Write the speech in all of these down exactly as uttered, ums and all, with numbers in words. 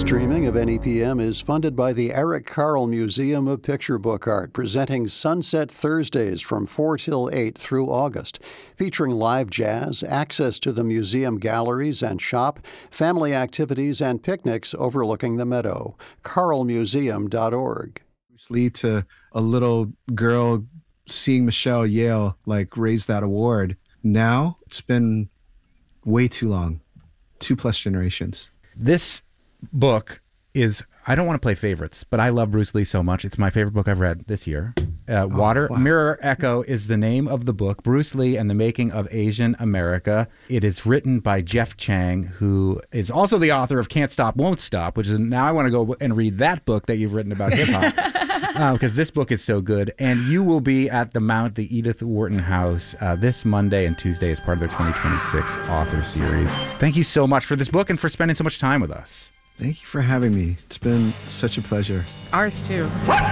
streaming of N E P M is funded by the Eric Carle Museum of Picture Book Art, presenting Sunset Thursdays from four till eight through August, featuring live jazz, access to the museum galleries and shop, family activities, and picnics overlooking the meadow. carle museum dot org. Bruce Lee to a little girl seeing Michelle Yeoh like raise that award. Now it's been way too long, two plus generations. This book is, I don't want to play favorites, but I love Bruce Lee so much. It's my favorite book I've read this year. Uh, Water, wow. Mirror Echo is the name of the book, Bruce Lee and the Making of Asian America. It is written by Jeff Chang, who is also the author of Can't Stop, Won't Stop, which is, now I want to go and read that book that you've written about hip-hop, because uh, this book is so good. And you will be at the Mount, the Edith Wharton House, uh, this Monday and Tuesday as part of their twenty twenty-six author series. Thank you so much for this book and for spending so much time with us. Thank you for having me. It's been such a pleasure. Ours too.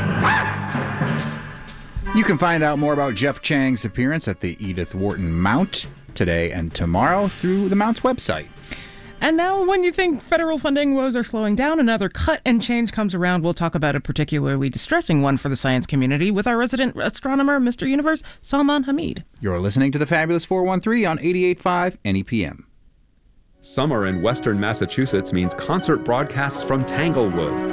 You can find out more about Jeff Chang's appearance at the Edith Wharton Mount today and tomorrow through the Mount's website. And now, when you think federal funding woes are slowing down, another cut and change comes around. We'll talk about a particularly distressing one for the science community with our resident astronomer, Mister Universe, Salman Hamid. You're listening to the Fabulous four one three on eighty-eight point five N E P M. Summer in Western Massachusetts means concert broadcasts from Tanglewood.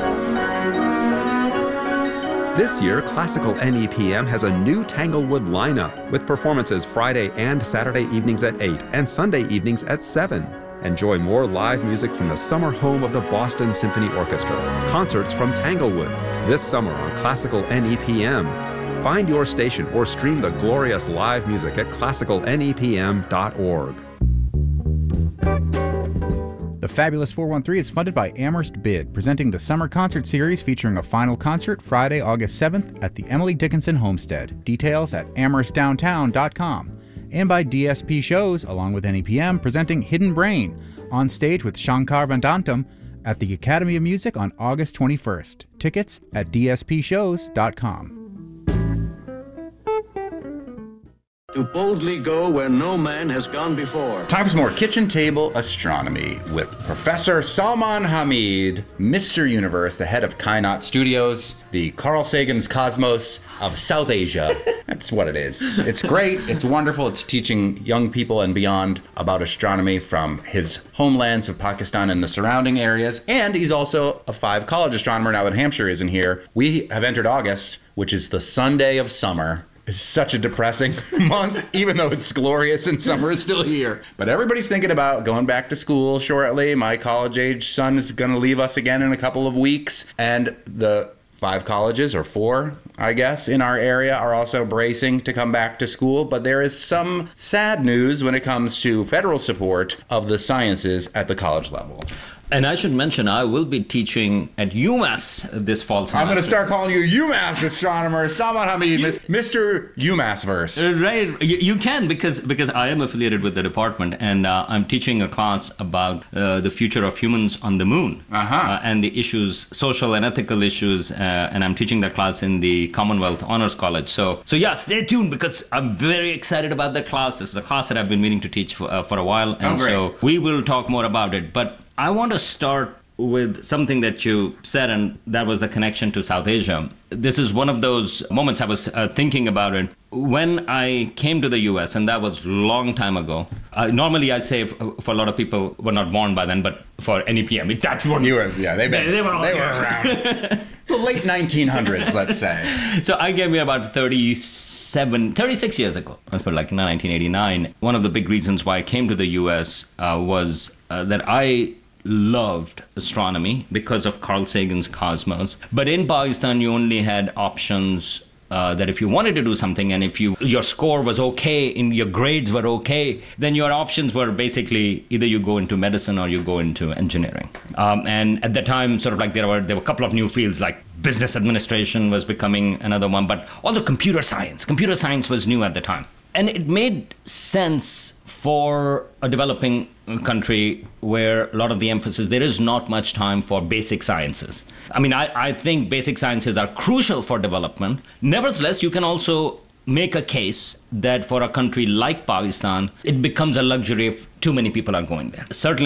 This year, Classical N E P M has a new Tanglewood lineup with performances Friday and Saturday evenings at eight and Sunday evenings at seven. Enjoy more live music from the summer home of the Boston Symphony Orchestra. Concerts from Tanglewood this summer on Classical N E P M. Find your station or stream the glorious live music at classical N E P M dot org. The Fabulous four one three is funded by Amherst Bid, presenting the summer concert series featuring a final concert Friday, August seventh at the Emily Dickinson Homestead. Details at amherst downtown dot com. And by D S P Shows, along with N E P M, presenting Hidden Brain on stage with Shankar Vedantam at the Academy of Music on August twenty-first. Tickets at d s p shows dot com. To boldly go where no man has gone before. Time for some more Kitchen Table Astronomy with Professor Salman Hamid, Mister Universe, the head of Kainat Studios, the Carl Sagan's Cosmos of South Asia. That's what it is. It's great. It's wonderful. It's teaching young people and beyond about astronomy from his homelands of Pakistan and the surrounding areas. And he's also a five-college astronomer now that Hampshire isn't here. We have entered August, which is the Sunday of summer. It's such a depressing month, even though it's glorious and summer is still here. But everybody's thinking about going back to school shortly. My college-age son is going to leave us again in a couple of weeks. And the five colleges, or four, I guess, in our area are also bracing to come back to school. But there is some sad news when it comes to federal support of the sciences at the college level. And I should mention, I will be teaching at UMass this fall semester. I'm going to start calling you UMass astronomer, Salman Hamid, you, Mister UMassverse. Right. You, you can, because because I am affiliated with the department, and uh, I'm teaching a class about uh, the future of humans on the moon. Uh-huh. Uh, and the issues, social and ethical issues, uh, and I'm teaching that class in the Commonwealth Honors College. So, so yeah, stay tuned, because I'm very excited about that class. This is a class that I've been meaning to teach for, uh, for a while, and oh, so we will talk more about it. But I want to start with something that you said, and that was the connection to South Asia. This is one of those moments I was uh, thinking about it. When I came to the U S, and that was a long time ago, uh, normally I say f- for a lot of people were not born by then, but for N E P M, it, that's one. You were, yeah, they've been, they, they were, all they here. were around. The late nineteen hundreds, let's say. So I came here about thirty-seven, thirty-six years ago. That's for like nineteen eighty-nine. One of the big reasons why I came to the U S uh, was uh, that I loved astronomy because of Carl Sagan's Cosmos. But in Pakistan, you only had options uh, that if you wanted to do something, and if you your score was okay, and your grades were okay, then your options were basically either you go into medicine or you go into engineering. Um, and at the time, sort of like there were there were a couple of new fields, like business administration was becoming another one, but also computer science. Computer science was new at the time. And it made sense for a developing country where a lot of the emphasis, there is not much time for basic sciences. I mean, I, I think basic sciences are crucial for development. Nevertheless, you can also make a case that for a country like Pakistan, it becomes a luxury if too many people are going there. Certainly